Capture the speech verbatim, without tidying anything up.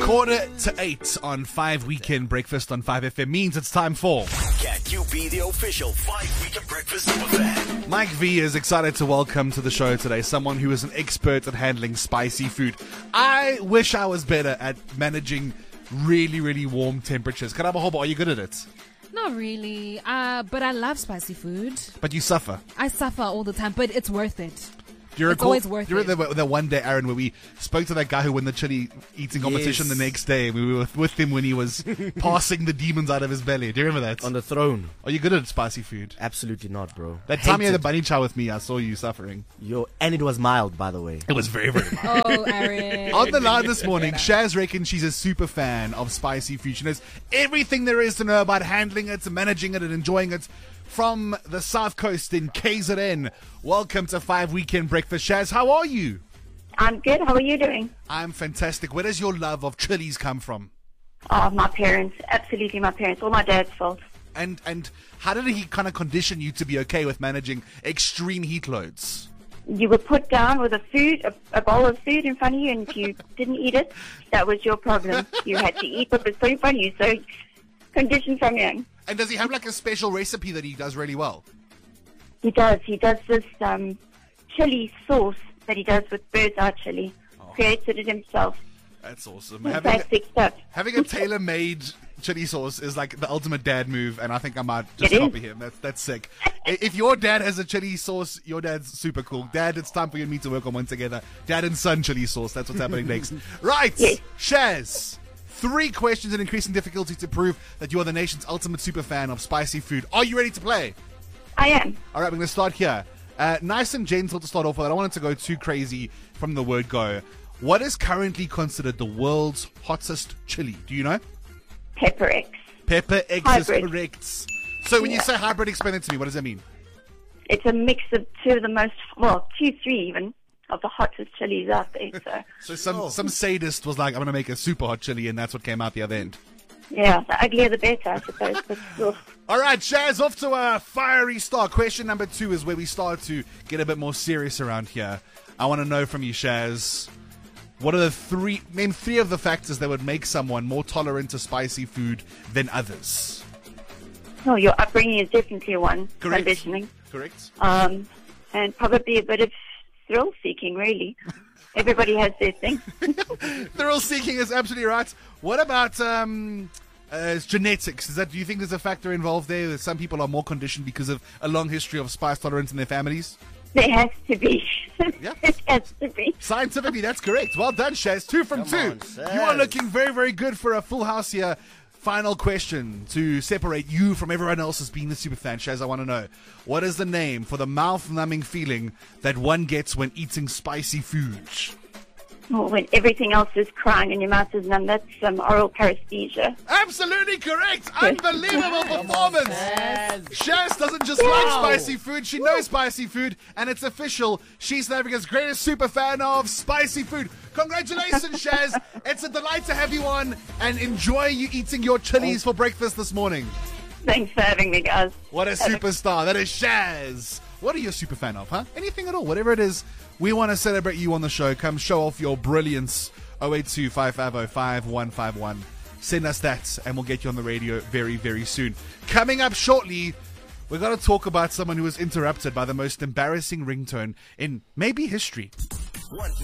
Quarter to eight on five Weekend Breakfast on five F M means it's time for... Can you be the official five Weekend Breakfast Superfan? Mike V is excited to welcome to the show today someone who is an expert at handling spicy food. I wish I was better at managing really, really warm temperatures. Karabahobo, are you good at it? Not really, uh, but I love spicy food. But you suffer. I suffer all the time, but it's worth it. Do you It's recall, always worth do you remember it. the, the one day, Aaron, where we spoke to that guy who won the chili eating competition Yes. the next day? We were with him when he was passing the demons out of his belly. Do you remember that? On the throne. Are you good at spicy food? Absolutely not, bro. That time you had the Hated. bunny chow with me, I saw you suffering. Yo, and it was mild, by the way. It was very, very mild. Oh, Aaron. On the line this morning, Shaz reckons she's a super fan of spicy food. She knows everything there is to know about handling it, managing it, and enjoying it. From the South Coast in K Z N, welcome to five Weekend Breakfast. Shaz, how are you? I'm good. How are you doing? I'm fantastic. Where does your love of chilies come from? Oh, my parents. Absolutely my parents. All my dad's fault. And and how did he kind of condition you to be okay with managing extreme heat loads? You were put down with a food, a, a bowl of food in front of you, and if you didn't eat it, that was your problem. You had to eat what was put in front of you. So, conditioned from young. And does he have like a special recipe that he does really well? He does. He does this um, chili sauce that he does with bird's eye chili. Created it himself. That's awesome. Having, Fantastic stuff. having a tailor-made chili sauce is like the ultimate dad move, and I think I might just It is. copy him. That's that's sick. I- If your dad has a chili sauce, your dad's super cool. Dad, it's time for you and me to work on one together. Dad and son chili sauce. That's what's happening next. Right, Yes. Shaz. Three questions in increasing difficulty to prove that you are the nation's ultimate super fan of spicy food. Are you ready to play? I am. All right, we're going to start here. Uh, nice and gentle to start off with. I don't want it to go too crazy from the word go. What is currently considered the world's hottest chili? Do you know? Pepper X. Pepper X Hybrid. is correct. So when you Yeah. say hybrid, explain it to me. What does that mean? It's a mix of two of the most, well, two, three even, of the hottest chilies out there. So, So some, some sadist was like, I'm going to make a super hot chili, and that's what came out the other end. yeah, the uglier the better, I suppose. But, ugh. All right, Shaz, off to a fiery start. Question number two is where we start to get a bit more serious around here. I want to know from you, Shaz, what are the three, name three of the factors that would make someone more tolerant to spicy food than others? Oh, your upbringing is definitely one. Correct. Conditioning. Correct. Um, and probably a bit of thrill seeking, really. Everybody has their thing. Thrill seeking is absolutely right. What about um, uh, genetics? Is that? Do you think there's a factor involved there that some people are more conditioned because of a long history of spice tolerance in their families? There has to be. Yeah. It has to be. Scientifically, that's correct. Well done, Shaz. Two from Come two. on, Shaz. You are looking very, very good for a full house here. Final question to separate you from everyone else as being the superfan. Shaz, I want to know, what is the name for the mouth-numbing feeling that one gets when eating spicy food? Oh, when everything else is crying and your mouth is numb, that's um, oral paresthesia. Absolutely correct. Unbelievable performance. Shaz doesn't just like spicy food. She knows spicy food, and it's official. She's South Africa's greatest super fan of spicy food. Congratulations, Shaz. It's a delight to have you on, and enjoy you eating your chilies for breakfast this morning. Thanks for having me, guys. What a superstar. That is Shaz. What are you a super fan of, huh? Anything at all. Whatever it is, we want to celebrate you on the show. Come show off your brilliance. oh eight two, five five oh, five one five one. Send us that, and we'll get you on the radio very, very soon. Coming up shortly, we're going to talk about someone who was interrupted by the most embarrassing ringtone in maybe history. One